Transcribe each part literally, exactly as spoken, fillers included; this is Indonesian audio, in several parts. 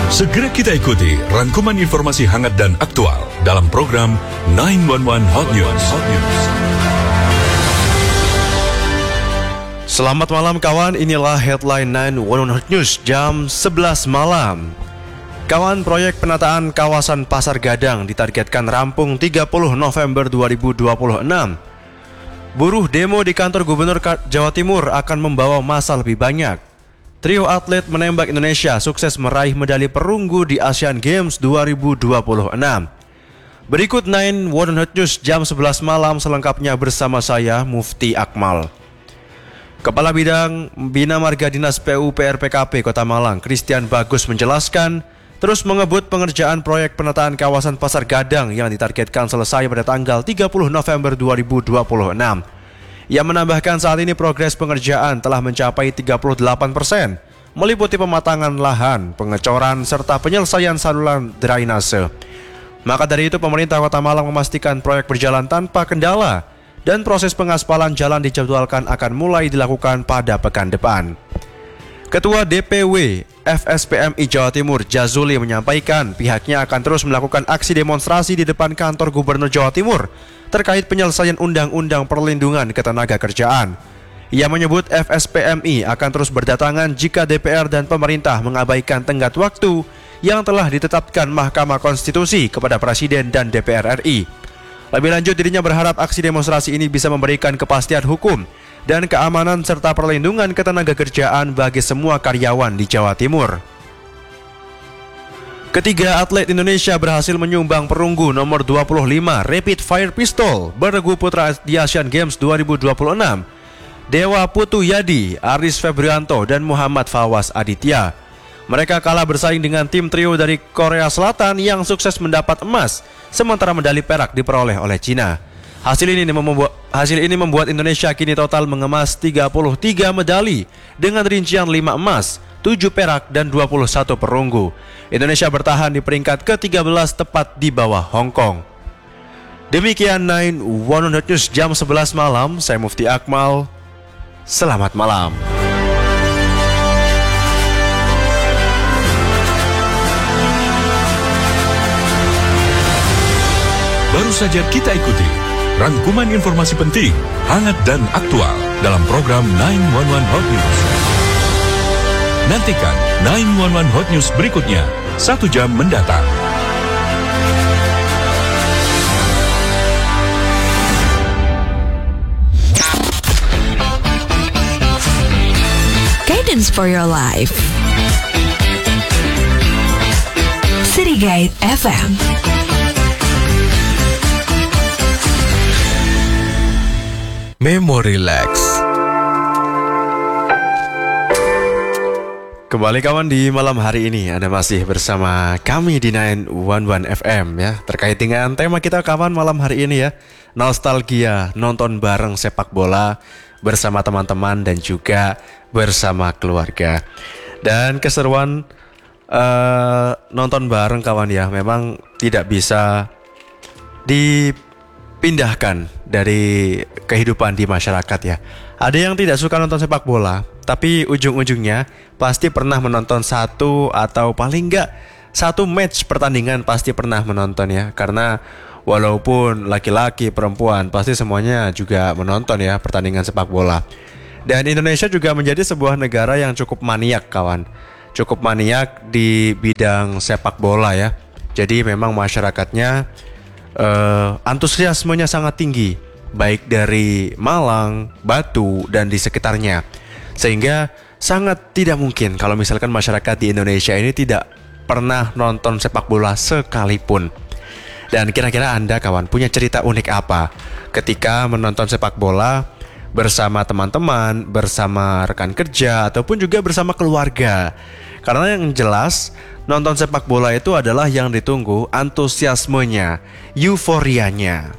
Segera kita ikuti rangkuman informasi hangat dan aktual dalam program sembilan satu satu Hot News. Hot News. Selamat malam kawan, inilah headline sembilan satu satu Hot News jam sebelas malam. Kawan, proyek penataan kawasan Pasar Gadang ditargetkan rampung tiga puluh November dua ribu dua puluh enam. Buruh demo di kantor Gubernur Jawa Timur akan membawa massa lebih banyak. Trio atlet menembak Indonesia sukses meraih medali perunggu di Asian Games dua ribu dua puluh enam. Berikut sembilan satu satu Hot News jam sebelas malam selengkapnya bersama saya, Mufti Akmal. Kepala Bidang Bina Marga Dinas P U P R P K P Kota Malang, Christian Bagus menjelaskan, terus mengebut pengerjaan proyek penataan kawasan Pasar Gadang yang ditargetkan selesai pada tanggal tiga puluh November dua ribu dua puluh enam. Ia menambahkan saat ini progres pengerjaan telah mencapai tiga puluh delapan persen, meliputi pematangan lahan, pengecoran, serta penyelesaian saluran drainase. Maka dari itu pemerintah Kota Malang memastikan proyek berjalan tanpa kendala dan proses pengaspalan jalan dijadwalkan akan mulai dilakukan pada pekan depan. Ketua D P W F S P M I Jawa Timur, Jazuli, menyampaikan pihaknya akan terus melakukan aksi demonstrasi di depan kantor Gubernur Jawa Timur terkait penyelesaian Undang-Undang Perlindungan Ketenagakerjaan. Ia menyebut F S P M I akan terus berdatangan jika D P R dan pemerintah mengabaikan tenggat waktu yang telah ditetapkan Mahkamah Konstitusi kepada Presiden dan D P R R I. Lebih lanjut, dirinya berharap aksi demonstrasi ini bisa memberikan kepastian hukum dan keamanan serta perlindungan ketenagakerjaan bagi semua karyawan di Jawa Timur. Ketiga atlet Indonesia berhasil menyumbang perunggu nomor dua puluh lima Rapid Fire Pistol bergu putra di Asian Games dua ribu dua puluh enam. Dewa Putu Yadi, Aris Febrianto, dan Muhammad Fawaz Aditya. Mereka kalah bersaing dengan tim trio dari Korea Selatan yang sukses mendapat emas, sementara medali perak diperoleh oleh Cina. Hasil ini membuat hasil ini membuat Indonesia kini total mengemas tiga puluh tiga medali dengan rincian lima emas, tujuh perak, dan dua puluh satu perunggu. Indonesia bertahan di peringkat ke tiga belas tepat di bawah Hong Kong. Demikian sembilan satu satu News jam sebelas malam, saya Mufti Akmal. Selamat malam. Baru saja kita ikuti rangkuman informasi penting, hangat dan aktual dalam program sembilan satu satu Hot News. Nantikan sembilan satu satu Hot News berikutnya, satu jam mendatang. Guidance for your life. City Guide F M. Memory Relax. Kembali kawan di malam hari ini, Anda masih bersama kami di sembilan satu satu F M ya. Terkait dengan tema kita kawan malam hari ini ya, nostalgia nonton bareng sepak bola bersama teman-teman dan juga bersama keluarga. Dan keseruan uh, nonton bareng kawan ya, memang tidak bisa dipindahkan dari kehidupan di masyarakat ya. Ada yang tidak suka nonton sepak bola, tapi ujung-ujungnya pasti pernah menonton satu atau paling enggak satu match pertandingan pasti pernah menonton ya. Karena walaupun laki-laki, perempuan, pasti semuanya juga menonton ya pertandingan sepak bola. Dan Indonesia juga menjadi sebuah negara yang cukup maniak kawan. Cukup maniak di bidang sepak bola ya. Jadi memang masyarakatnya uh, antusiasmenya sangat tinggi, baik dari Malang, Batu, dan di sekitarnya. Sehingga sangat tidak mungkin kalau misalkan masyarakat di Indonesia ini tidak pernah nonton sepak bola sekalipun. Dan kira-kira Anda kawan punya cerita unik apa ketika menonton sepak bola bersama teman-teman, bersama rekan kerja, ataupun juga bersama keluarga? Karena yang jelas nonton sepak bola itu adalah yang ditunggu antusiasmenya, euforianya.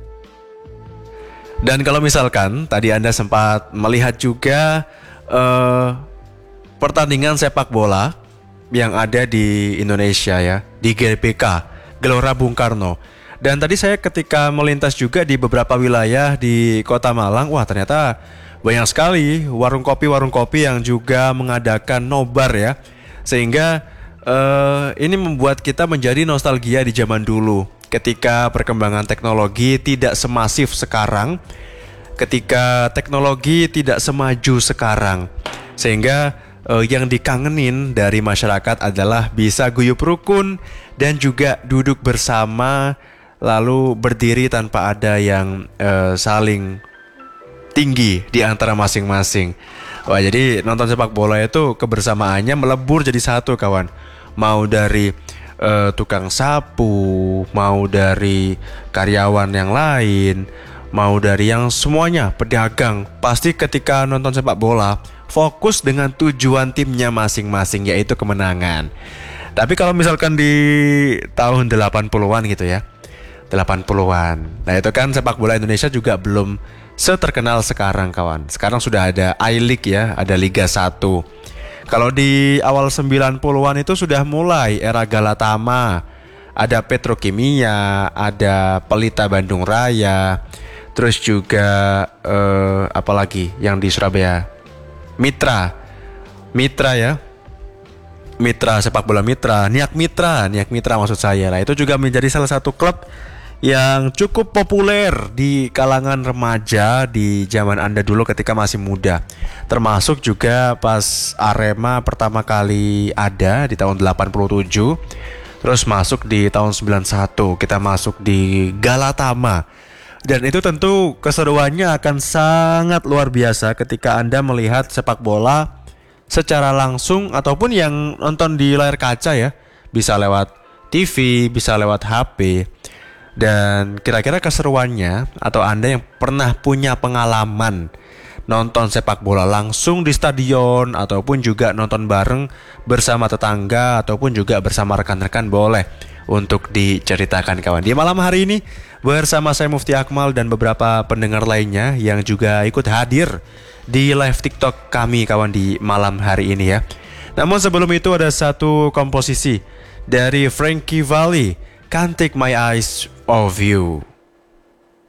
Dan kalau misalkan tadi Anda sempat melihat juga uh, pertandingan sepak bola yang ada di Indonesia ya, di G B K, Gelora Bung Karno. Dan tadi saya ketika melintas juga di beberapa wilayah di Kota Malang, wah ternyata banyak sekali warung kopi-warung kopi yang juga mengadakan nobar ya. Sehingga uh, ini membuat kita menjadi nostalgia di zaman dulu, ketika perkembangan teknologi tidak semasif sekarang, ketika teknologi tidak semaju sekarang, sehingga uh, yang dikangenin dari masyarakat adalah bisa guyup rukun dan juga duduk bersama, lalu berdiri tanpa ada yang uh, saling tinggi di antara masing-masing. Wah, jadi nonton sepak bola itu kebersamaannya melebur jadi satu, kawan. Mau dari uh, tukang sapu, mau dari karyawan yang lain, mau dari yang semuanya pedagang, pasti ketika nonton sepak bola fokus dengan tujuan timnya masing-masing, yaitu kemenangan. Tapi kalau misalkan di tahun delapan puluhan gitu ya, delapan puluhan, nah itu kan sepak bola Indonesia juga belum seterkenal sekarang, kawan. Sekarang sudah ada I-League ya, ada Liga satu. Kalau di awal sembilan puluhan itu sudah mulai era Galatama, ada Petrokimia, ada Pelita Bandung Raya, terus juga eh, apa lagi yang di Surabaya? Mitra. Mitra ya. Mitra, sepak bola Mitra, Niak Mitra, Niak Mitra maksud saya. Nah, itu juga menjadi salah satu klub yang cukup populer di kalangan remaja di zaman Anda dulu ketika masih muda. Termasuk juga pas Arema pertama kali ada di tahun delapan puluh tujuh. Terus masuk di tahun sembilan puluh satu, kita masuk di Galatama. Dan itu tentu keseruannya akan sangat luar biasa ketika Anda melihat sepak bola secara langsung ataupun yang nonton di layar kaca ya. Bisa lewat T V, bisa lewat H P. Dan kira-kira keseruannya, atau Anda yang pernah punya pengalaman nonton sepak bola langsung di stadion ataupun juga nonton bareng bersama tetangga ataupun juga bersama rekan-rekan, boleh untuk diceritakan, kawan. Di malam hari ini bersama saya Mufti Akmal dan beberapa pendengar lainnya yang juga ikut hadir di live TikTok kami, kawan, di malam hari ini ya. Namun sebelum itu ada satu komposisi dari Frankie Valli, Can't Take My Eyes Off You.